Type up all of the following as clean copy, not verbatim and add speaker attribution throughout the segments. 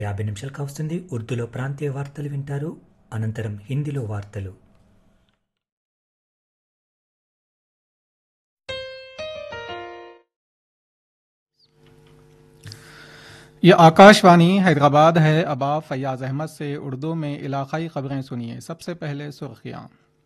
Speaker 1: 50 నిమిషాలకు వస్తుంది. ఉర్దూలో ప్రాంతీయ వార్తలు వింటారు. అనంతరం హిందీలో వార్తలు.
Speaker 2: ये आकाशवाणी हैदराबाद है। अब आप फैयाज अहमद से उर्दू में इलाकाई खबरें सुनिए। सबसे पहले सुर्खियाँ।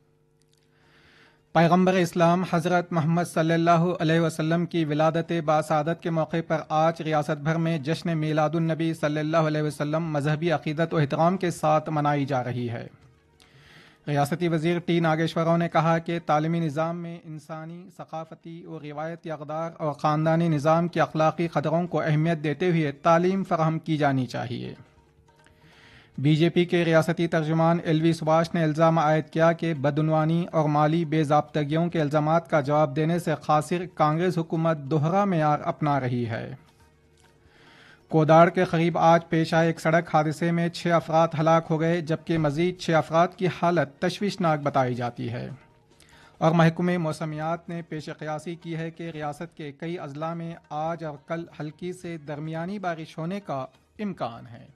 Speaker 2: पैगम्बर इस्लाम हज़रत मोहम्मद सल्लल्लाहु अलैहि वसल्लम की विलादत बासादत के मौके पर आज रियासत भर में जश्न मीलादुन नबी सल्लल्लाहु अलैहि वसल्लम मजहबी अक़ीदत व एहतराम के साथ मनाई जा रही है। रियासती वज़ीर टी नागेश्वरराव ने कहा कि तालीमी निज़ाम में इंसानी, सकाफ़ती और रिवायती अक़दार और ख़ानदानी निज़ाम की अखलाक़ी क़दरों को अहमियत देते हुए तालीम फ़राहम की जानी चाहिए। बीजेपी के रियासती तर्जुमान एलवी सुभाष ने इल्ज़ाम आयद किया कि बदउनवानी और माली बेज़ाब्तगियों के इल्ज़ामात का जवाब देने से क़ासिर कांग्रेस हुकूमत दोहरा मेयार अपना रही है। कोदाड़ के करीब आज पेश आए एक सड़क हादसे में 6 अफराद हलाक हो गए, जबकि मज़ीद 6 अफराद की हालत तशवीशनाक बताई जाती है। और महकमे मौसमियात ने पेश क़यासी की है कि रियासत के कई अजला में आज और कल हल्की से दरमियानी बारिश होने का इम्कान है।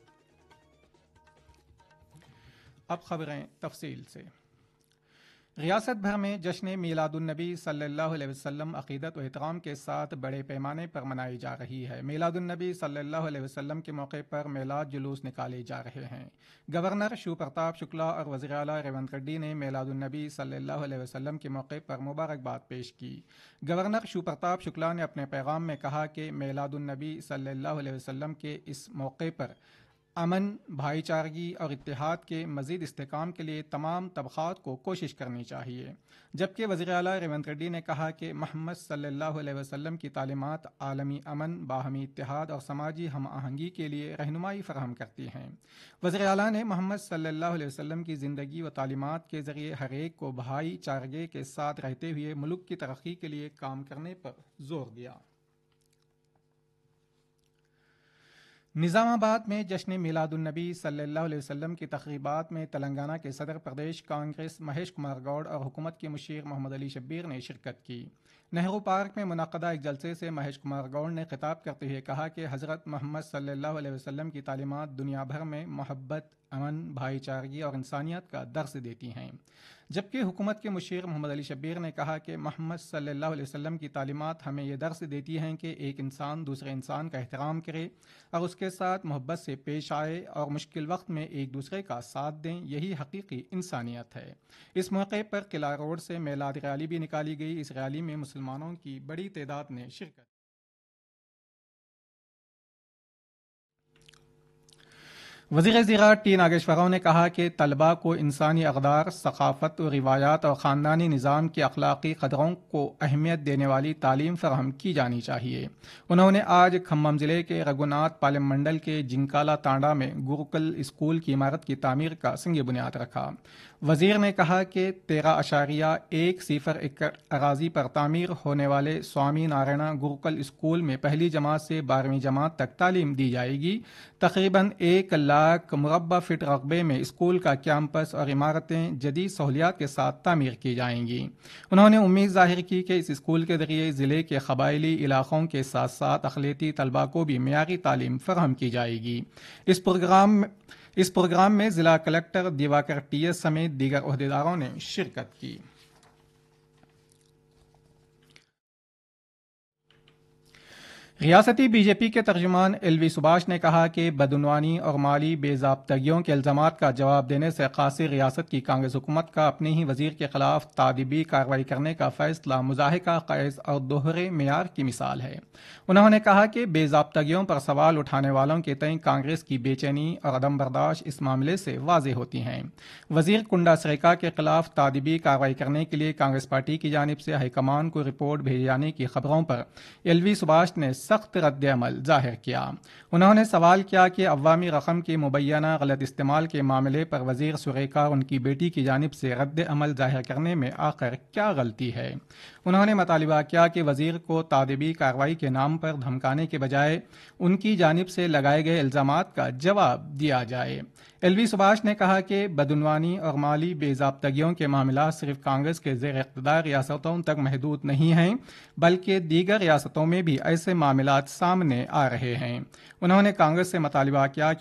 Speaker 2: अब खबरें तफसील से। रियासत भर में जश्न मीलादुन नबी सल्लल्लाहु अलैहि वसल्लम अक़ीदत व एहतराम के साथ बड़े पैमाने पर मनाई जा रही है। मीलादुन नबी सल्लल्लाहु अलैहि वसल्लम के मौके पर मेलाद जुलूस निकाले जा रहे हैं। गवर्नर शिव प्रताप शुक्ला और वज़ीर आला रेवंत रेड्डी ने मीलादुन नबी सल्लल्लाहु अलैहि वसल्लम के मौके पर मुबारकबाद पेश की। गवर्नर शिव प्रताप शुक्ला ने अपने पैगाम में कहा कि मीलादुन नबी सल्लल्लाहु अलैहि वसल्लम के इस मौके पर अमन, भाईचारगी और इत्तेहाद के मज़ीद इस्तेहकाम के लिए तमाम तबक़ात को कोशिश करनी चाहिए। जबकि वज़ीर आला रेवंत रेड्डी ने कहा कि मोहम्मद सल्लल्लाहु अलैहि वसल्लम की तालीमात आलमी अमन, बाहमी इत्तेहाद और समाजी हम आहंगी के लिए रहनुमाई फ़राहम करती हैं। वज़ीर आला ने मोहम्मद सल्लल्लाहु अलैहि वसल्लम की ज़िंदगी व तालीमात के ज़रिए हर एक को भाईचारगी के साथ रहते हुए मुल्क की तरक्की के लिए काम करने पर जोर दिया। निज़ामाबाद में जश्न मीलादुन नबी सल्लल्लाहु अलैहि वसल्लम की तक़रीबात में तेलंगाना के सदर प्रदेश कांग्रेस महेश कुमार गौड़ और हुकूमत के मुशीर मोहम्मद अली शब्बीर ने शिरकत की। नेहरू पार्क में मुनक़दा एक जलसे से महेश कुमार गौड़ ने खिताब करते हुए कहा कि हज़रत मोहम्मद सल्लल्लाहु अलैहि वसल्लम की तालीमात दुनिया भर में मोहब्बत, अमन, भाईचारगी और इंसानियत का दर्स देती हैं। जबकि हुकूमत के मुशीर मोहम्मद अली शब्बीर ने कहा कि मोहम्मद सल्लल्लाहु अलैहि वसल्लम की तालीमात हमें यह दर्स देती हैं कि एक इंसान दूसरे इंसान का एहतराम करे और उसके साथ मोहब्बत से पेश आए और मुश्किल वक्त में एक दूसरे का साथ दें। यही हकीकी इंसानियत है। इस मौके पर किला रोड से मेलाद रैली भी निकाली गई। इस रैली में मुसलमानों की बड़ी तादाद ने शिरकत। वज़ीर ज़राअत टी नागेश्वरराव ने कहा कि तलबा को इंसानी अक़दार, सक़ाफ़त और रिवायात और ख़ानदानी निज़ाम की अखलाक़ी क़दरों को अहमियत देने वाली तालीम फ़राहम की जानी चाहिए। उन्होंने आज खम्मम ज़िले के रघुनाथ पालम मंडल के जिंकाला तांडा में गुरुकुल स्कूल की इमारत की तामीर का संग बुनियाद रखा। वज़ीर ने कहा कि 13.10 एकड़ अराज़ी पर तामीर होने वाले स्वामी नारायणा गुरुकुल स्कूल में पहली जमात से 12वीं जमात तक तालीम दी जाएगी। तकरीबन 1 लाख मुरब्बा फीट रकबे में स्कूल का कैंपस और इमारतें जदीद सहूलियात के साथ तामीर की जाएंगी। उन्होंने उम्मीद ज़ाहिर की कि इस स्कूल के ज़रिए ज़िले के कबायली इलाक़ों के साथ साथ अक़लियती तलबा को भी मेयारी तालीम फ़राहम की जाएगी। इस प्रोग्राम में ज़िला कलेक्टर दिवाकर टीएस समेत दीगर ओहदेदारों ने शिरकत की। रियासती बीजेपी के तर्जुमान एलवी सुभाष ने कहा कि बदउनवानी और माली बेज़ाब्तगियों के इल्ज़ामात का जवाब देने से क़ासिर रियासत की कांग्रेस हुकूमत का अपने ही वज़ीर के ख़िलाफ़ तादीबी कार्रवाई करने का फ़ैसला मुज़ाहिका क़ैज़ और दोहरे मेयार की मिसाल है। उन्होंने कहा कि बेज़ाब्तगियों पर सवाल उठाने वालों के तय कांग्रेस की बेचैनी और अदम बर्दाश्त इस मामले से वाज़ेह होती हैं। वज़ीर कुंडा सरेका के ख़िलाफ़ तादीबी कार्रवाई करने के लिए कांग्रेस पार्टी की जानिब से हाईकमान को रिपोर्ट भेजे जाने की खबरों पर एलवी सुभाष ने सख्त रद्द अमल जाहिर किया। उन्होंने सवाल किया कि अवामी रकम के मुबैना गलत इस्तेमाल के मामले पर वज़ीर सुरेखा और उनकी बेटी की जानिब से रद्द अमल जाहिर करने में आखिर क्या गलती है। उन्होंने मुतालिबा किया कि वज़ीर को तादीबी कार्रवाई के नाम पर धमकाने के बजाय उनकी जानिब से लगाए गए इल्ज़ामात का जवाब दिया जाए। ایل وی سبھاش نے کہا کہ بدعنوانی اور مالی بے ضابطگیوں کے معاملات صرف کانگریس کے زیر اقتدار ریاستوں تک محدود نہیں ہیں بلکہ دیگر ریاستوں میں بھی ایسے معاملات سامنے آ رہے ہیں۔ انہوں نے کانگریس سے مطالبہ کیا